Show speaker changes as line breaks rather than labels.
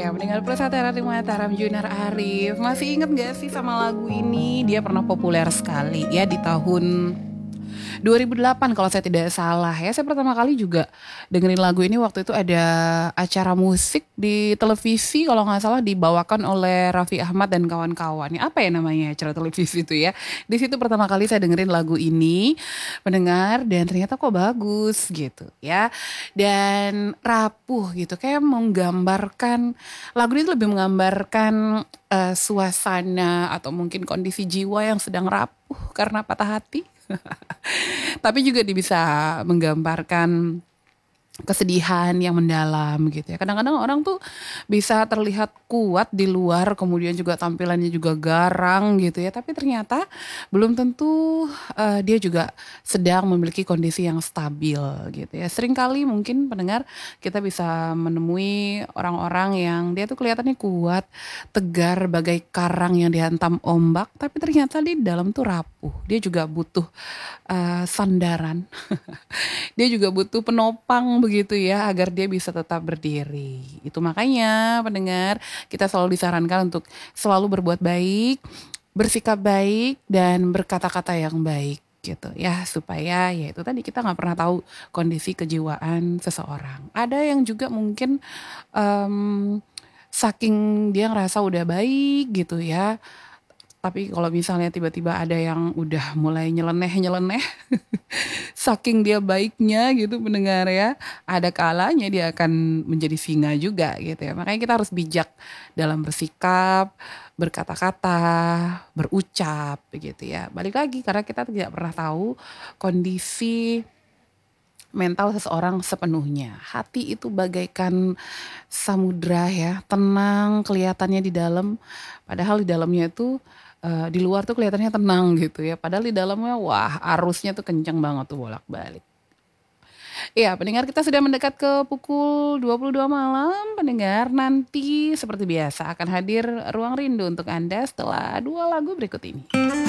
Ya, mendengar Persatera Mataram Junar Arif. Masih inget gak sih sama lagu ini? Dia pernah populer sekali ya di tahun 2008 kalau saya tidak salah ya. Saya pertama kali juga dengerin lagu ini waktu itu ada acara musik di televisi kalau nggak salah dibawakan oleh Raffi Ahmad dan kawan-kawan. Apa ya namanya acara televisi itu ya? Di situ pertama kali saya dengerin lagu ini, mendengar dan ternyata kok bagus gitu ya. Dan rapuh gitu kayak menggambarkan lagu ini lebih menggambarkan suasana atau mungkin kondisi jiwa yang sedang rapuh karena patah hati. Tapi juga dia bisa menggambarkan kesedihan yang mendalam gitu ya. Kadang-kadang orang tuh bisa terlihat kuat di luar, kemudian juga tampilannya juga garang gitu ya. Tapi ternyata belum tentu dia juga sedang memiliki kondisi yang stabil gitu ya. Seringkali mungkin pendengar kita bisa menemui orang-orang yang dia tuh kelihatannya kuat, tegar bagai karang yang dihantam ombak, tapi ternyata di dalam tuh rapuh. Dia juga butuh sandaran. Dia juga butuh penopang begitu ya agar dia bisa tetap berdiri. Itu makanya pendengar kita selalu disarankan untuk selalu berbuat baik, bersikap baik dan berkata-kata yang baik gitu ya supaya ya itu tadi kita nggak pernah tahu kondisi kejiwaan seseorang. Ada yang juga mungkin em, saking dia ngerasa udah baik gitu ya. Tapi kalau misalnya tiba-tiba ada yang udah mulai nyeleneh-nyeleneh, saking dia baiknya gitu mendengar ya, ada kalanya dia akan menjadi singa juga gitu ya. Makanya kita harus bijak dalam bersikap, berkata-kata, berucap begitu ya. Balik lagi karena kita tidak pernah tahu kondisi mental seseorang sepenuhnya. Hati itu bagaikan samudra ya, tenang kelihatannya di dalam, padahal di dalamnya itu di luar tuh kelihatannya tenang gitu ya. Padahal di dalamnya wah arusnya tuh kencang banget tuh bolak-balik. Iya, pendengar kita sudah mendekat ke pukul 22 malam. Pendengar nanti seperti biasa akan hadir Ruang Rindu untuk Anda setelah dua lagu berikut ini.